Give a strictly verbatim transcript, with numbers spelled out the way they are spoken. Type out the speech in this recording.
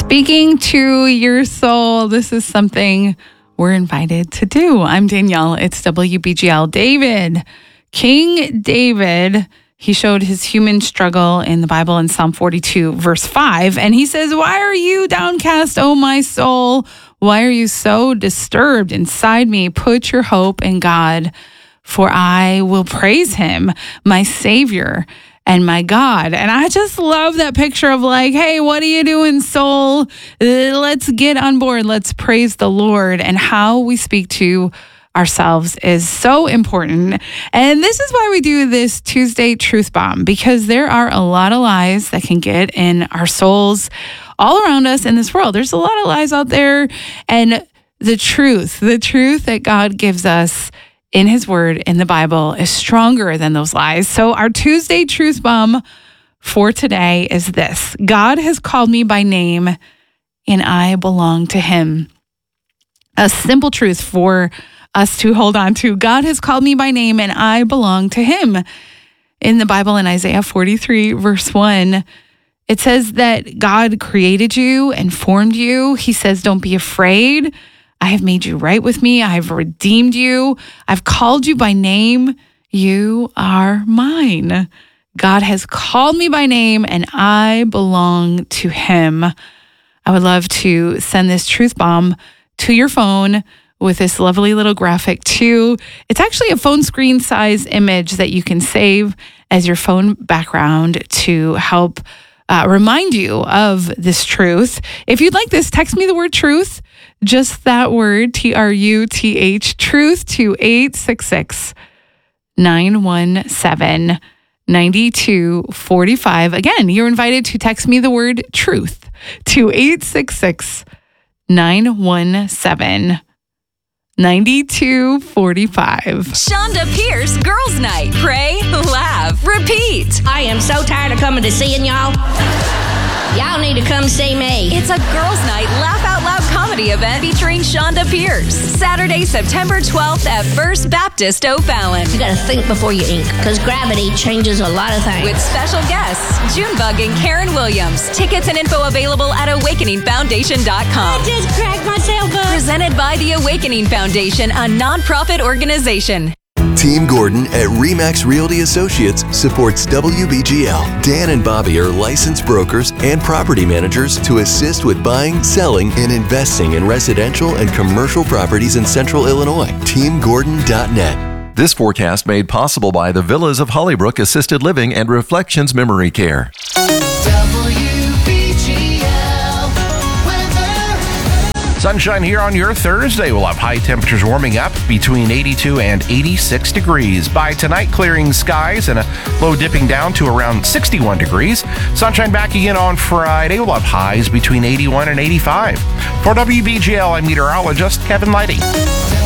Speaking to your soul, this is something we're invited to do. I'm Danielle. It's W B G L. David, King David, he showed his human struggle in the Bible in Psalm forty-two, verse five. And he says, "Why are you downcast, O my soul? Why are you so disturbed inside me? Put your hope in God, for I will praise him, my Savior and my God." And I just love that picture of like, hey, what are you doing, soul? Uh, let's get on board. Let's praise the Lord. And how we speak to ourselves is so important. And this is why we do this Tuesday Truth Bomb, because there are a lot of lies that can get in our souls all around us in this world. There's a lot of lies out there. And the truth, the truth that God gives us in his word, in the Bible, is stronger than those lies. So our Tuesday Truth Bomb for today is this: God has called me by name and I belong to him. A simple truth for us to hold on to. God has called me by name and I belong to him. In the Bible, in Isaiah forty-three, verse one, it says that God created you and formed you. He says, don't be afraid. I have made you right with me. I have redeemed you. I've called you by name. You are mine. God has called me by name and I belong to him. I would love to send this truth bomb to your phone with this lovely little graphic too. It's actually a phone screen size image that you can save as your phone background to help uh, remind you of this truth. If you'd like this, text me the word truth. Just that word, T R U T H, truth, to eight six six, nine one seven, nine two four five. Again, you're invited to text me the word truth to eight six six, nine one seven, nine two four five. Shonda Pierce Girls Night. Pray, laugh, repeat. I am so tired of coming to seeing y'all. Y'all need to come see me. It's a Girls Night Laugh Out Loud comedy event featuring Shonda Pierce. Saturday, September twelfth at First Baptist O'Fallon. You gotta think before you ink, because gravity changes a lot of things. With special guests, Junebug and Karen Williams. Tickets and info available at awakening foundation dot com. I just cracked myself up. Presented by the Awakening Foundation, a nonprofit organization. Team Gordon at RE/MAX Realty Associates supports W B G L. Dan and Bobby are licensed brokers and property managers to assist with buying, selling, and investing in residential and commercial properties in Central Illinois. team gordon dot net. This forecast made possible by the Villas of Hollybrook Assisted Living and Reflections Memory Care. Sunshine here on your Thursday. We'll have high temperatures warming up between eighty-two and eighty-six degrees. By tonight, clearing skies and a low dipping down to around sixty-one degrees. Sunshine back again on Friday. We'll have highs between eighty-one and eighty-five. For W B G L, I'm meteorologist Kevin Lighty.